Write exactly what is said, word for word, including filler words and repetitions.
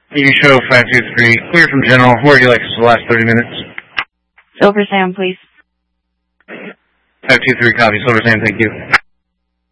You show five two three, clear from General. Where would you like us for the last thirty minutes? Silver Sam, please. five two three, copy. Silver Sam, thank you.